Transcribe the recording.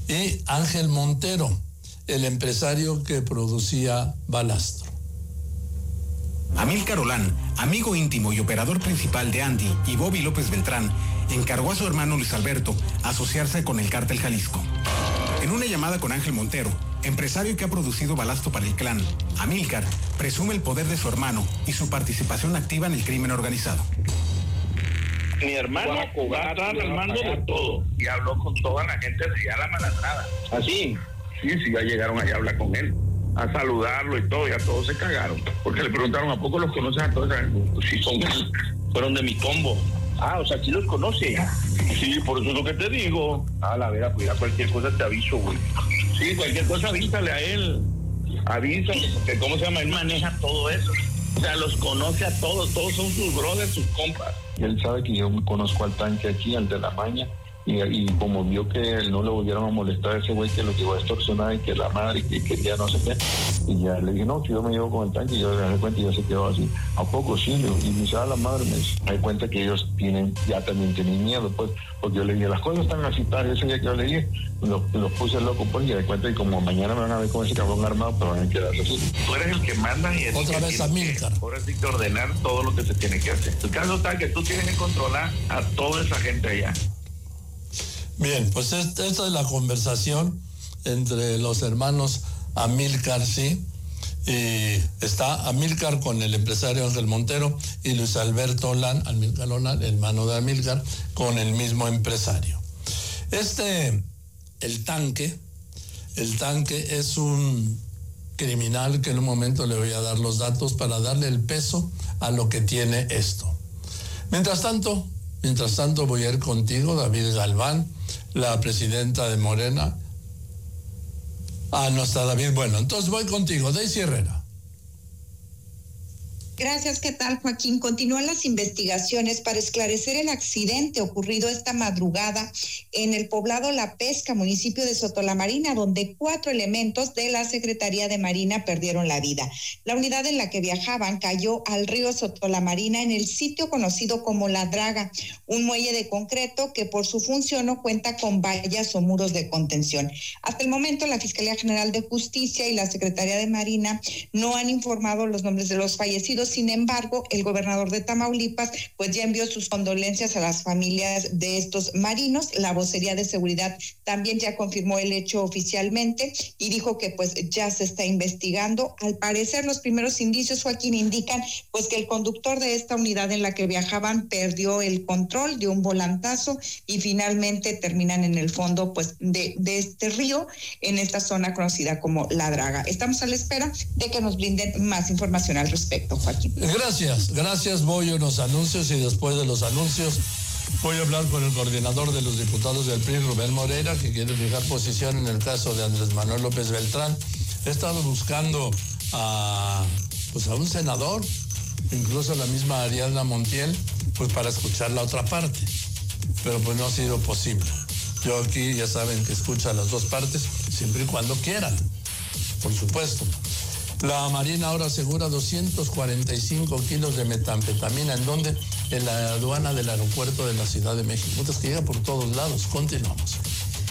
y Ángel Montero, el empresario que producía Balastro. Amílcar Olán, amigo íntimo y operador principal de Andy y Bobby López Beltrán, encargó a su hermano Luis Alberto asociarse con el Cártel Jalisco. En una llamada con Ángel Montero, empresario que ha producido Balastro para el clan, Amílcar presume el poder de su hermano y su participación activa en el crimen organizado. Mi hermano va a estar al mando de todo y habló con toda la gente de allá la Malandrada. ¿Así? Sí, ya llegaron allá a hablar con él, a saludarlo y todo, ya todos se cagaron. Porque le preguntaron, ¿a poco los conoces a todos? Pues sí, fueron de mi combo. Ah, o sea, ¿sí los conoce? Sí, por eso es lo que te digo. Ah, la vera, cuida cualquier cosa, te aviso, güey. Sí, cualquier cosa avísale a él. Avísale, porque ¿cómo se llama? Él maneja todo eso. O sea, los conoce a todos son sus brothers, sus compas. Él sabe que yo conozco al tanque aquí, al de la maña, y como vio que no le volvieron a molestar a ese güey que lo llevó a extorsionar y que la madre que quería no sé qué, y ya le dije, no, que yo me llevo con el tanque, y yo me di cuenta y ya se quedó así. ¿A poco sí? Y me dice, la madre, me di cuenta que ellos ya también tienen miedo, pues, porque yo le dije, las cosas están así, tal, ese día que yo le dije, los puse loco, pues, y me di cuenta y como mañana me van a ver con ese cabrón armado, pero van a quedar así. Tú eres el que manda y otra vez Amílcar. Ahora sí que ordenar todo lo que se tiene que hacer. El caso está que tú tienes que controlar a toda esa gente allá. Bien, pues esta es la conversación entre los hermanos Amílcar, sí, y está Amílcar con el empresario Ángel Montero y Luis Alberto Olán, Amílcar Olán, hermano de Amílcar, con el mismo empresario. El tanque es un criminal que en un momento le voy a dar los datos para darle el peso a lo que tiene esto. Mientras tanto voy a ir contigo, David Galván, la presidenta de Morena. No está David. Bueno, entonces voy contigo, Daisy Herrera. Gracias, ¿qué tal, Joaquín? Continúan las investigaciones para esclarecer el accidente ocurrido esta madrugada en el poblado La Pesca, municipio de Sotolamarina, donde 4 elementos de la Secretaría de Marina perdieron la vida. La unidad en la que viajaban cayó al río Sotolamarina en el sitio conocido como La Draga, un muelle de concreto que por su función no cuenta con vallas o muros de contención. Hasta el momento, la Fiscalía General de Justicia y la Secretaría de Marina no han informado los nombres de los fallecidos. Sin embargo, el gobernador de Tamaulipas pues ya envió sus condolencias a las familias de estos marinos. La vocería de seguridad también ya confirmó el hecho oficialmente y dijo que pues ya se está investigando. Al parecer, los primeros indicios, Joaquín, indican pues que el conductor de esta unidad en la que viajaban perdió el control, dio un volantazo y finalmente terminan en el fondo pues de este río, en esta zona conocida como La Draga. Estamos a la espera de que nos brinden más información al respecto, Joaquín. Gracias. Voy a unos anuncios y después de los anuncios voy a hablar con el coordinador de los diputados del PRI, Rubén Moreira, que quiere fijar posición en el caso de Andrés Manuel López Beltrán. He estado buscando a un senador, incluso la misma Ariadna Montiel, pues para escuchar la otra parte, pero pues no ha sido posible. Yo aquí ya saben que escucho a las dos partes, siempre y cuando quieran, por supuesto. La Marina ahora asegura 245 kilos de metanfetamina. ¿En dónde? En la aduana del aeropuerto de la Ciudad de México. Es que llega por todos lados. Continuamos.